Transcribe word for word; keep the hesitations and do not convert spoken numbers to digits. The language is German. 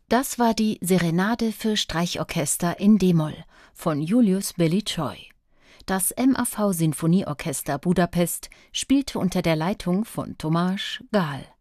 Das war die Serenade für Streichorchester in d-Moll von Julius Billy Choi. Das M A V Sinfonieorchester Budapest spielte unter der Leitung von Tomáš Gál.